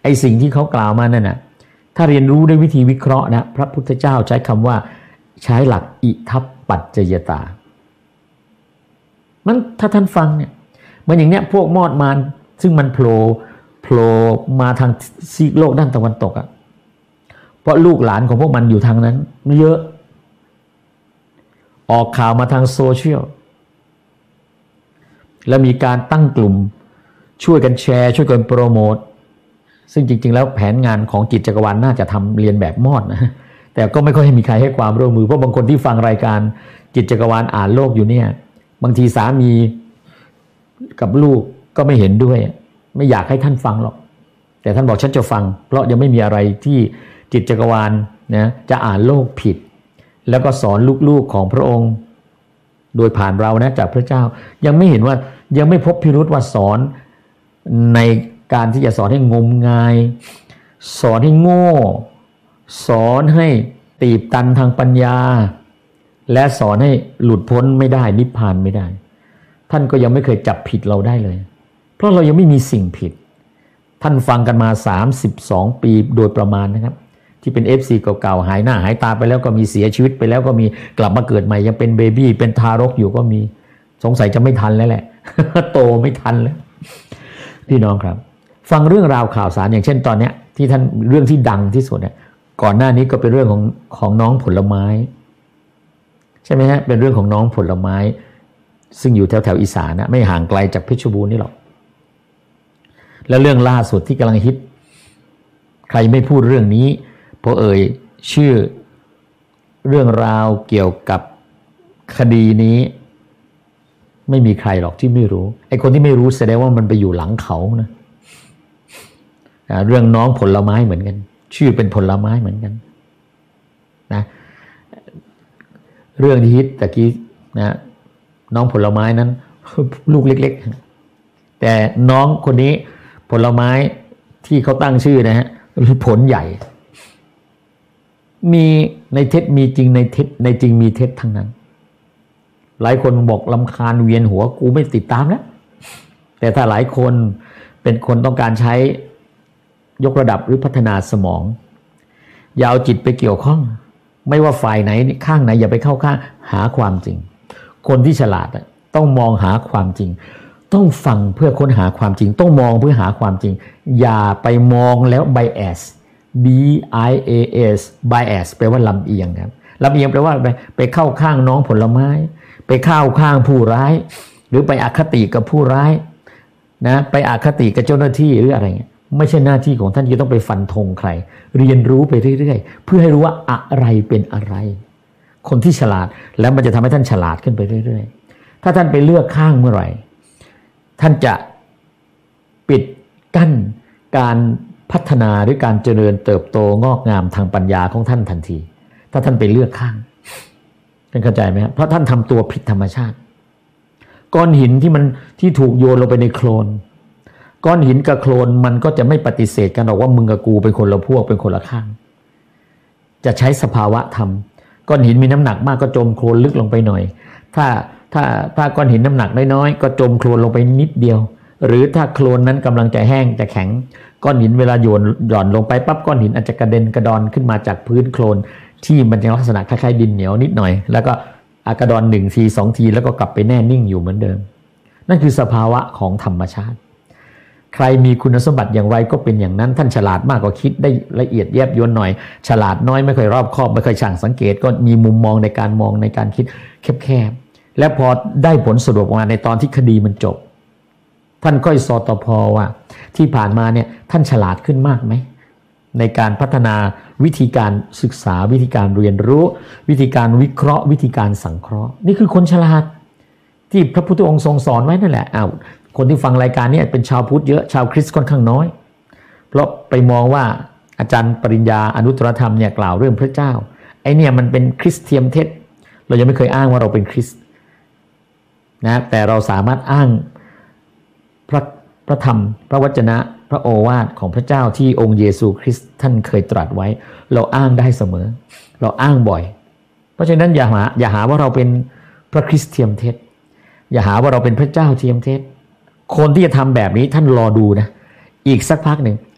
ไอ้สิ่งที่เขากล่าวมานั่นน่ะถ้าเรียนรู้ด้วยวิธีวิเคราะห์นะพระพุทธเจ้าใช้คำว่าใช้หลักอิทัปปัจจยตามันถ้าท่านฟังเนี่ยมันอย่างเนี้ยพวกมอดมารซึ่งมันโผล่มาทางซีกโลกด้านตะวันตกอ่ะเพราะลูกหลานของพวกมันอยู่ทางนั้นเยอะออกข่าวมาทางโซเชียลแล้วมีการตั้งกลุ่มช่วยกันแชร์ช่วยกันโปรโมทซึ่งจริงๆแล้วแผนงานของจิตจักรวาลน่าจะทำเรียนแบบมอดนะแต่ก็ไม่ค่อยมีใครให้ความร่วมมือเพราะบางคนที่ฟังรายการจิตจักรวาลอ่านโลกอยู่เนี่ยบางทีสามีกับลูกก็ไม่เห็นด้วยไม่อยากให้ท่านฟังหรอกแต่ท่านบอกฉันจะฟังเพราะยังไม่มีอะไรที่จิตจักรวาลนะจะอ่านโลกผิดแล้วก็สอนลูกๆของพระองค์โดยผ่านเรานะจากพระเจ้ายังไม่เห็นว่ายังไม่พบพิรุธว่าสอนในการที่จะสอนให้งมงายสอนให้โง่สอนให้ตีบตันทางปัญญาและสอนให้หลุดพ้นไม่ได้นิพพานไม่ได้ท่านก็ยังไม่เคยจับผิดเราได้เลยเพราะเรายังไม่มีสิ่งผิดท่านฟังกันมา32ปีโดยประมาณนะครับที่เป็น FC เก่าๆหายหน้าหายตาไปแล้วก็มีเสียชีวิตไปแล้วก็มีกลับมาเกิดใหม่ยังเป็นเบบี้เป็นทารกอยู่ก็มีสงสัยจะไม่ทันแล้วแหละ โตไม่ทันแล้วพี่น้องครับฟังเรื่องราวข่าวสารอย่างเช่นตอนเนี้ยที่ท่านเรื่องที่ดังที่สุดเนี่ยก่อนหน้านี้ก็เป็นเรื่องของน้องผลไม้ใช่ไหมฮะเป็นเรื่องของน้องผลไม้ซึ่งอยู่แถวอีสานนะไม่ห่างไกลจากเพชรบูรณ์นี่หรอกแล้วเรื่องล่าสุดที่กำลังฮิตใครไม่พูดเรื่องนี้พอเอ่ยชื่อเรื่องราวเกี่ยวกับคดีนี้ไม่มีใครหรอกที่ไม่รู้ไอ้คนที่ไม่รู้แสดงว่ามันไปอยู่หลังเขานะเรื่องน้องผลไม้เหมือนกันชื่อเป็นผลไม้เหมือนกันนะเรื่องที่ฮิตตะกี้นะน้องผลไม้นั้นลูกเล็กๆแต่น้องคนนี้ผลไม้ที่เขาตั้งชื่อนะฮะผลใหญ่มีในเท็จมีจริงในเท็จในจริงมีเท็จทั้งนั้นหลายคนบอกรำคาญเวียนหัวกูไม่ติดตามแล้วแต่ถ้าหลายคนเป็นคนต้องการใช้ยกระดับหรือพัฒนาสมองอย่าเอาจิตไปเกี่ยวข้องไม่ว่าฝ่ายไหนข้างไหนอย่าไปเข้าข้างหาความจริงคนที่ฉลาดต้องมองหาความจริงต้องฟังเพื่อค้นหาความจริงต้องมองเพื่อหาความจริงอย่าไปมองแล้ว bias bias แปลว่าลำเอียงครับลำเอียงแปลว่าไปเข้าข้างน้องผลไม้ไปเข้าข้างผู้ร้ายหรือไปอคติกับผู้ร้ายนะไปอคติกับเจ้าหน้าที่หรืออะไรเงี้ยไม่ใช่หน้าที่ของท่านที่ต้องไปฟันธงใครเรียนรู้ไปเรื่อยๆเพื่อให้รู้ว่าอะไรเป็นอะไรคนที่ฉลาดแล้วมันจะทำให้ท่านฉลาดขึ้นไปเรื่อยๆถ้าท่านไปเลือกข้างเมื่อไหร่ท่านจะปิดกั้นการพัฒนาหรือการเจริญเติบโตงอกงามทางปัญญาของท่านทันทีถ้าท่านไปเลือกข้างท่านเข้าใจไหมครับเพราะท่านทำตัวผิดธรรมชาติก้อนหินที่ถูกโยนลงไปในโคลนก้อนหินกับโคลนมันก็จะไม่ปฏิเสธกันหรอกว่ามึงกับกูเป็นคนละพวกเป็นคนละข้างจะใช้สภาวะธรรมก้อนหินมีน้ำหนักมากก็จมโคลนลึกลงไปหน่อยถ้าก้อนหินน้ำหนักน้อยๆก็จมโคลนลงไปนิดเดียวหรือถ้าโคลนนั้นกำลังจะแห้งจะแข็งก้อนหินเวลาโยนหย่อนลงไปปั๊บก้อนหินอาจจะกระเด็นกระดอนขึ้นมาจากพื้นโคลนที่มันจะลักษณะคล้ายๆดินเหนียวนิดหน่อยแล้วก็กระดอน1ที2ทีแล้วก็กลับไปแน่นิ่งอยู่เหมือนเดิมนั่นคือสภาวะของธรรมชาติใครมีคุณสมบัติอย่างไรก็เป็นอย่างนั้นท่านฉลาดมากกว่าคิดได้ละเอียดแยบยลหน่อยฉลาดน้อยไม่ค่อยรอบคอบไม่ค่อยช่างสังเกตก็มีมุมมองในการมองในการคิดแคบๆและพอได้ผลสรุปออกมาในตอนที่คดีมันจบท่านค่อยสตพว่าที่ผ่านมาเนี่ยท่านฉลาดขึ้นมากไหมในการพัฒนาวิธีการศึกษาวิธีการเรียนรู้วิธีการวิเคราะห์วิธีการสังเคราะห์นี่คือคนฉลาดที่พระพุทธองค์ทรงสอนไว้นั่นแหละคนที่ฟังรายการนี้เป็นชาวพุทธเยอะชาวคริสต์ค่อนข้างน้อยเพราะไปมองว่าอาจารย์ปริญญาอนุตตรธรรมเนี่ยกล่าวเรื่องพระเจ้าไอ้เนี่ยมันเป็นคริสเทียมเท็จเรายังไม่เคยอ้างว่าเราเป็นคริสต์นะแต่เราสามารถอ้างพระธรรมพระวจนะพระโอวาทของพระเจ้าที่องค์เยซูคริสต์ท่านเคยตรัสไว้เราอ้างได้เสมอเราอ้างบ่อยเพราะฉะนั้นอย่าหาว่าเราเป็นพระคริสต์เทียมเท็จอย่าหาว่าเราเป็นพระเจ้าเทียมเท็จคนที่จะทำแบบนี้ท่านรอดูนะอีกสักพักหนึ่ง